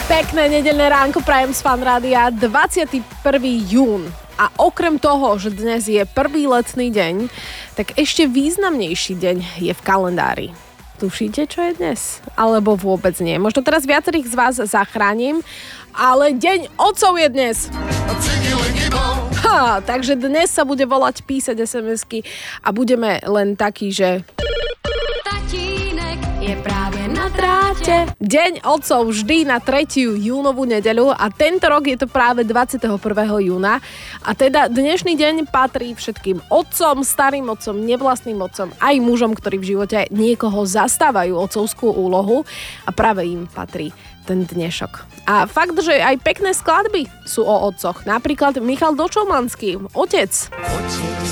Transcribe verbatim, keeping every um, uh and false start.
Pekné nedeľné ránko prajem z Fan Rádia, dvadsiateho prvého júna. A okrem toho, že dnes je prvý letný deň, tak ešte významnejší deň je v kalendári. Tušíte, čo je dnes? Alebo vôbec nie. Možno teraz viacerých z vás zachránim, ale deň otcov je dnes. Ha, takže dnes sa bude volať, písať es em esky a budeme len takí, že... je práve na dráte. Deň otcov vždy na tretiu júnovú nedeľu a tento rok je to práve dvadsiateho prvého júna. A teda dnešný deň patrí všetkým otcom, starým otcom, nevlastným otcom, aj mužom, ktorí v živote niekoho zastávajú otcovskú úlohu a práve im patrí ten dnešok. A fakt, že aj pekné skladby sú o otcoch. Napríklad Michal Dočomanský, Otec.